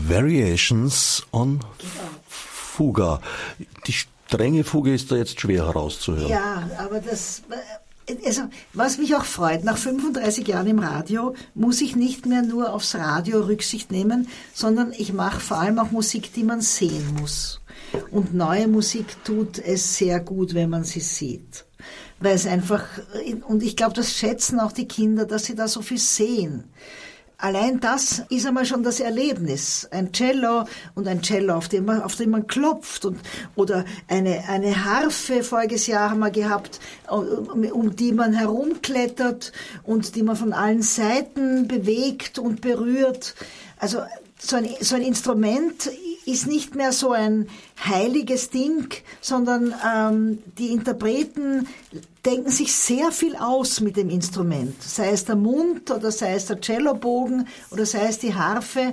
Variations on Fuga. Die strenge Fuge ist da jetzt schwer herauszuhören. Ja, aber also, was mich auch freut, nach 35 Jahren im Radio muss ich nicht mehr nur aufs Radio Rücksicht nehmen, sondern ich mache vor allem auch Musik, die man sehen muss. Und neue Musik tut es sehr gut, wenn man sie sieht. Weil es einfach, und ich glaube, das schätzen auch die Kinder, dass sie da so viel sehen. Allein das ist einmal schon das Erlebnis. Ein Cello und ein Cello, auf dem man klopft oder eine Harfe, voriges Jahr haben wir gehabt, um die man herumklettert und die man von allen Seiten bewegt und berührt. Also so ein Instrument ist nicht mehr so ein heiliges Ding, sondern die Interpreten denken sich sehr viel aus mit dem Instrument. Sei es der Mund oder sei es der Cellobogen oder sei es die Harfe.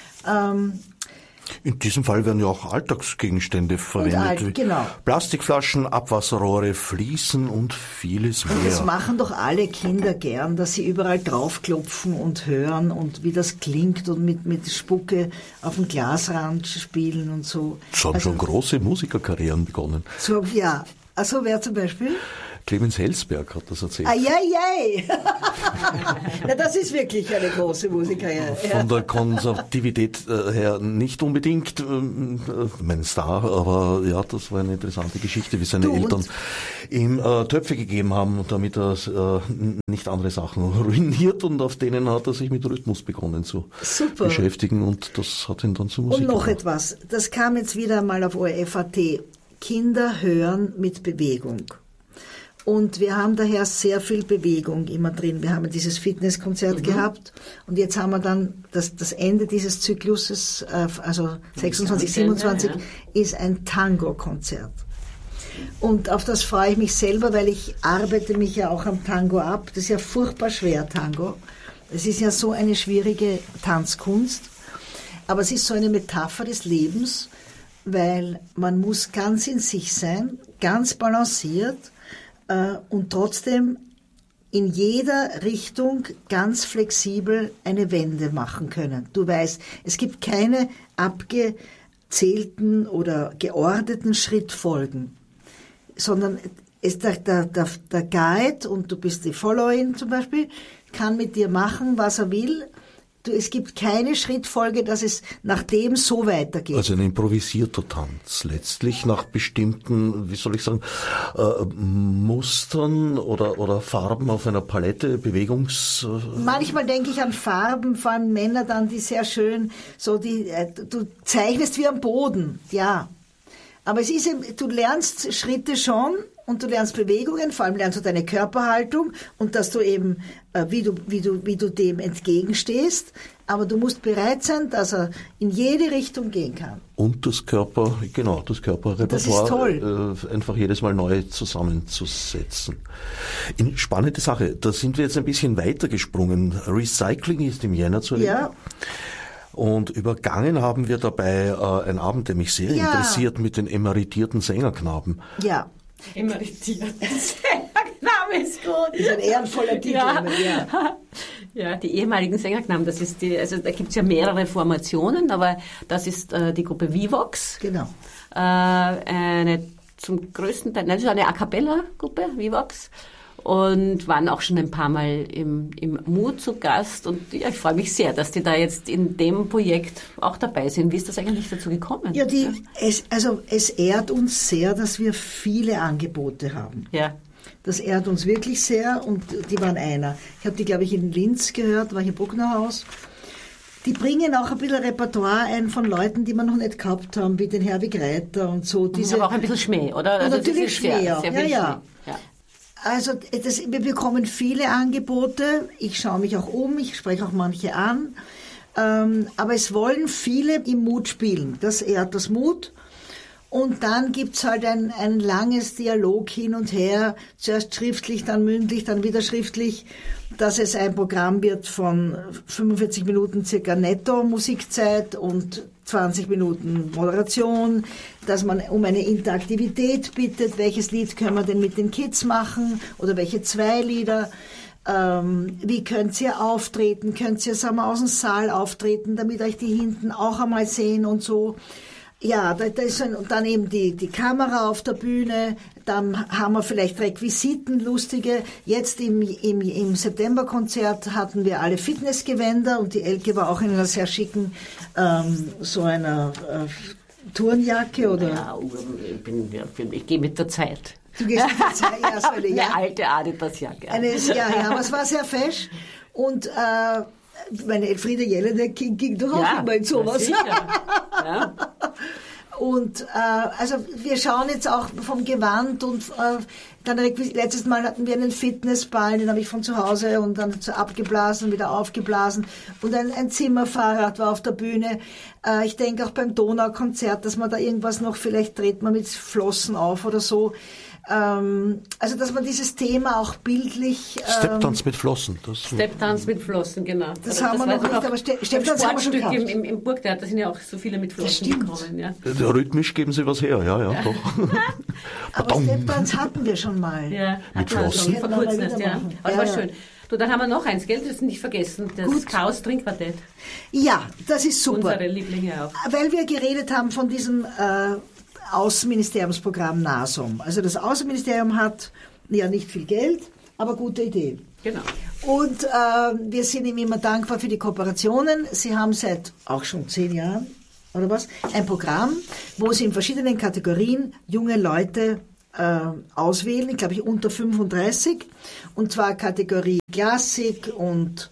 In diesem Fall werden ja auch Alltagsgegenstände verwendet. Genau. Plastikflaschen, Abwasserrohre, Fliesen und vieles mehr. Und das machen doch alle Kinder gern, dass sie überall draufklopfen und hören und wie das klingt und mit Spucke auf dem Glasrand spielen und so. So haben schon große Musikerkarrieren begonnen. So, ja. Also wer zum Beispiel? Clemens Helsberg hat das erzählt. Ai. Na, das ist wirklich eine große Musikerkarriere. Von der Konservativität her nicht unbedingt mein Star, aber ja, das war eine interessante Geschichte, wie seine Eltern ihm Töpfe gegeben haben, damit er nicht andere Sachen ruiniert, und auf denen hat er sich mit Rhythmus begonnen zu beschäftigen, und das hat ihn dann zu Musik Und noch gemacht. etwas, das kam jetzt wieder mal auf ORF.at. Kinder hören mit Bewegung. Und wir haben daher sehr viel Bewegung immer drin. Wir haben dieses Fitnesskonzert gehabt und jetzt haben wir dann das Ende dieses Zykluses, also 26, 27, ist ein Tango-Konzert. Und auf das freue ich mich selber, weil ich arbeite mich ja auch am Tango ab. Das ist ja furchtbar schwer, Tango. Es ist ja so eine schwierige Tanzkunst, aber es ist so eine Metapher des Lebens, weil man muss ganz in sich sein, ganz balanciert, und trotzdem in jeder Richtung ganz flexibel eine Wende machen können. Du weißt, es gibt keine abgezählten oder geordneten Schrittfolgen, sondern der Guide, und du bist die Followerin zum Beispiel, kann mit dir machen, was er will. Es gibt keine Schrittfolge, dass es nach dem so weitergeht. Also ein improvisierter Tanz, letztlich nach bestimmten, wie soll ich sagen, Mustern oder Farben auf einer Palette, Manchmal denke ich an Farben, vor allem Männer dann, die sehr schön, du zeichnest wie am Boden, ja. Aber es ist eben, du lernst Schritte schon und du lernst Bewegungen, vor allem lernst du deine Körperhaltung und dass du eben, wie du dem entgegenstehst, aber du musst bereit sein, dass er in jede Richtung gehen kann. Und das Körperrepertoire, das ist toll. Einfach jedes Mal neu zusammenzusetzen. Eine spannende Sache, da sind wir jetzt ein bisschen weiter gesprungen. Recycling ist im Jänner zu erleben. Ja. Und übergangen haben wir dabei einen Abend, der mich sehr interessiert, mit den emeritierten Sängerknaben. Ja. Emeritierten Sängerknaben ist gut. Das ist ein ehrenvoller Titel. Ja, die ehemaligen Sängerknaben, das ist da gibt's ja mehrere Formationen, aber das ist die Gruppe Vivox. Genau. Eine zum größten Teil, das ist eine A-Cappella-Gruppe, Vivox. Und waren auch schon ein paar Mal im Mut zu Gast. Und ja, ich freue mich sehr, dass die da jetzt in dem Projekt auch dabei sind. Wie ist das eigentlich dazu gekommen? Ja, es ehrt uns sehr, dass wir viele Angebote haben. Ja. Das ehrt uns wirklich sehr, und die waren einer. Ich habe die, glaube ich, in Linz gehört, war hier im Brucknerhaus. Die bringen auch ein bisschen Repertoire ein von Leuten, die wir noch nicht gehabt haben, wie den Herwig Reiter und so. Aber auch ein bisschen Schmäh, oder? Also natürlich Schmäh, ja. Ja. Also wir bekommen viele Angebote, ich schaue mich auch um, ich spreche auch manche an, aber es wollen viele im Mut spielen, das ehrt das Mut. Und dann gibt's halt ein langes Dialog hin und her, zuerst schriftlich, dann mündlich, dann wieder schriftlich, dass es ein Programm wird von 45 Minuten circa netto Musikzeit und 20 Minuten Moderation, dass man um eine Interaktivität bittet, welches Lied können wir denn mit den Kids machen oder welche 2 Lieder. Wie könnt ihr auftreten? Könnt ihr, sagen wir, aus dem Saal auftreten, damit euch die hinten auch einmal sehen und so. Ja, da ist dann eben die Kamera auf der Bühne, dann haben wir vielleicht Requisiten, lustige. Jetzt im Septemberkonzert hatten wir alle Fitnessgewänder und die Elke war auch in einer sehr schicken, so einer Turnjacke oder... Ja, ich gehe mit der Zeit. Du gehst mit der Zeit, ja, soll ich, ja. Eine alte Adidas-Jacke. Ja, aber es war sehr fesch und meine Elfriede Jelinek ging doch auch immer in sowas. Ja. Und also wir schauen jetzt auch vom Gewand und dann letztes Mal hatten wir einen Fitnessball, den habe ich von zu Hause und dann abgeblasen, wieder aufgeblasen und ein Zimmerfahrrad war auf der Bühne. Ich denke auch beim Donaukonzert, dass man da irgendwas noch, vielleicht dreht man mit Flossen auf oder so. Also dass man dieses Thema auch bildlich... Stepdance mit Flossen. Stepdance mit Flossen, genau. Das haben wir noch nicht, aber Stepdance haben wir schon gehabt. Im Burgtheater sind ja auch so viele mit Flossen gekommen. Ja. Rhythmisch geben sie was her, ja. Doch. Aber Stepdance hatten wir schon mal. Ja, mit Flossen. Vor kurzem erst, ja. Aber war schön. Du, dann haben wir noch eins, gell? Das ist nicht vergessen, das Chaos Trinkquartett. Ja, das ist super. Unsere Lieblinge auch. Weil wir geredet haben von diesem Außenministeriumsprogramm NASOM. Also das Außenministerium hat ja nicht viel Geld, aber gute Ideen. Genau. Und wir sind ihm immer dankbar für die Kooperationen. Sie haben seit auch schon 10 Jahren oder was ein Programm, wo sie in verschiedenen Kategorien junge Leute auswählen, ich glaube unter 35, und zwar Kategorie Klassik und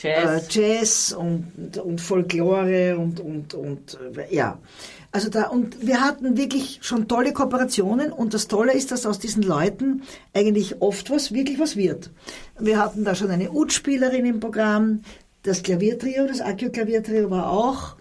Jazz und Folklore und ja. Also und wir hatten wirklich schon tolle Kooperationen und das Tolle ist, dass aus diesen Leuten eigentlich oft wirklich was wird. Wir hatten da schon eine Ud-Spielerin im Programm, das Klaviertrio, das Accio-Klaviertrio war auch.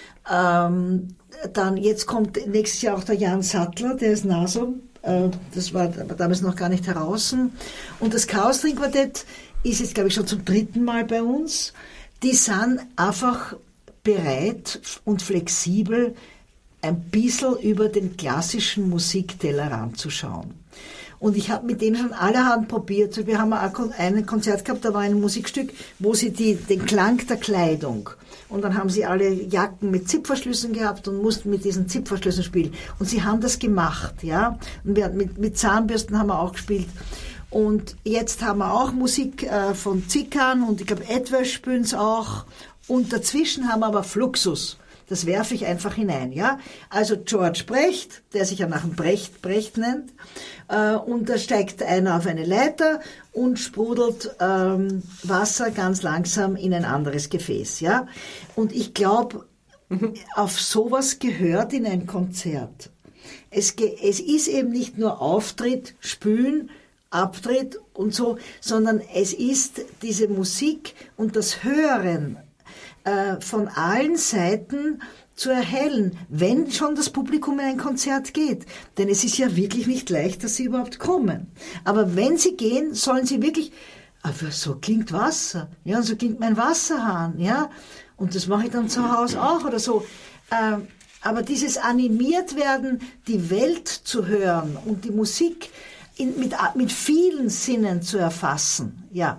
Dann jetzt kommt nächstes Jahr auch der Jan Sattler, der ist NASOM, das war damals noch gar nicht heraus. Und das Chaos Trinkquartett ist jetzt, glaube ich, schon zum 3. Mal bei uns. Die sind einfach bereit und flexibel, ein bisschen über den klassischen Musiktellerrand zu schauen. Und ich habe mit denen schon allerhand probiert. Wir haben ein Konzert gehabt, da war ein Musikstück, wo sie den Klang der Kleidung, und dann haben sie alle Jacken mit Zipverschlüssen gehabt und mussten mit diesen Zipverschlüssen spielen. Und sie haben das gemacht, ja. Und wir mit Zahnbürsten haben wir auch gespielt. Und jetzt haben wir auch Musik von Zickern und ich glaube Edward spielen es auch. Und dazwischen haben wir aber Fluxus. Das werfe ich einfach hinein, ja. Also George Brecht, der sich ja nach dem Brecht nennt, und da steigt einer auf eine Leiter und sprudelt Wasser ganz langsam in ein anderes Gefäß, ja. Und ich glaube, auf sowas gehört in ein Konzert. Es ist eben nicht nur Auftritt, Spülen, Abtritt und so, sondern es ist diese Musik und das Hören von allen Seiten zu erhellen, wenn schon das Publikum in ein Konzert geht. Denn es ist ja wirklich nicht leicht, dass sie überhaupt kommen. Aber wenn sie gehen, sollen sie wirklich, aber so klingt Wasser, ja, so klingt mein Wasserhahn, ja, und das mache ich dann zu Hause auch oder so. Aber dieses animiert werden, die Welt zu hören und die Musik mit vielen Sinnen zu erfassen, ja.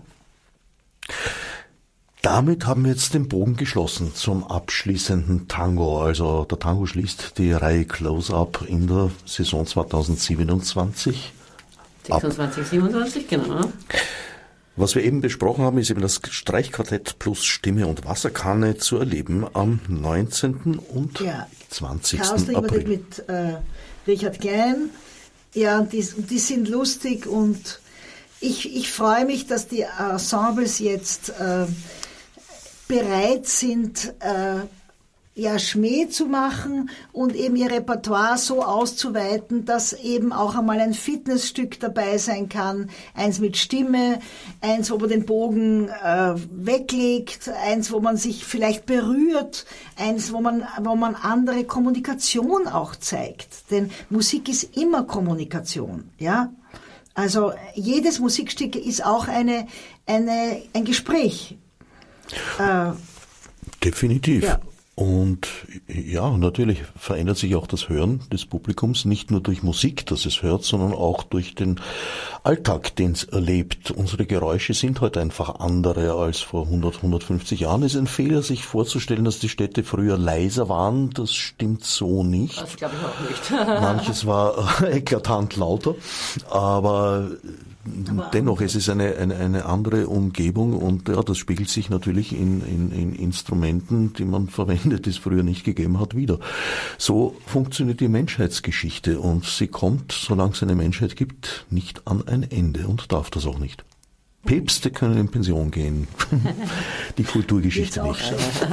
Damit haben wir jetzt den Bogen geschlossen zum abschließenden Tango. Also der Tango schließt die Reihe Close-Up in der Saison 2027. 26, 27, genau. Was wir eben besprochen haben, ist eben das Streichquartett plus Stimme und Wasserkanne zu erleben am 19. und 20. April. Mit Richard Klein. Ja, die sind lustig und ich freue mich, dass die Ensembles jetzt bereit sind, Schmäh zu machen und eben ihr Repertoire so auszuweiten, dass eben auch einmal ein Fitnessstück dabei sein kann. Eins mit Stimme, eins, wo man den Bogen weglegt, eins, wo man sich vielleicht berührt, eins, wo man andere Kommunikation auch zeigt. Denn Musik ist immer Kommunikation, ja. Also jedes Musikstück ist auch ein Gespräch. Definitiv. Ja. Und ja, natürlich verändert sich auch das Hören des Publikums, nicht nur durch Musik, das es hört, sondern auch durch den Alltag, den es erlebt. Unsere Geräusche sind heute einfach andere als vor 100, 150 Jahren. Es ist ein Fehler, sich vorzustellen, dass die Städte früher leiser waren. Das stimmt so nicht. Das glaube ich auch nicht. Manches war eklatant lauter, aber dennoch, es ist eine andere Umgebung und ja, das spiegelt sich natürlich in Instrumenten, die man verwendet, die es früher nicht gegeben hat, wieder. So funktioniert die Menschheitsgeschichte und sie kommt, solange es eine Menschheit gibt, nicht an ein Ende und darf das auch nicht. Päpste können in Pension gehen, die Kulturgeschichte nicht.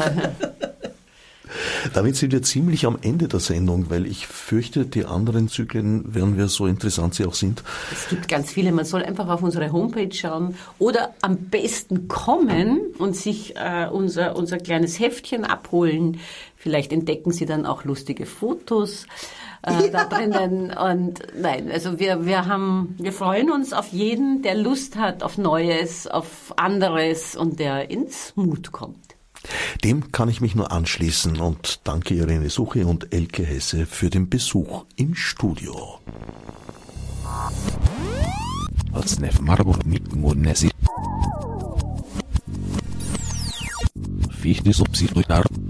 Damit sind wir ziemlich am Ende der Sendung, weil ich fürchte, die anderen Zyklen werden wir, so interessant sie auch sind. Es gibt ganz viele. Man soll einfach auf unsere Homepage schauen oder am besten kommen und sich unser kleines Heftchen abholen. Vielleicht entdecken Sie dann auch lustige Fotos da drinnen. Und nein, also wir freuen uns auf jeden, der Lust hat auf Neues, auf anderes und der ins Mut kommt. Dem kann ich mich nur anschließen und danke Irene Suche und Elke Hesse für den Besuch im Studio. Fichte subsidiar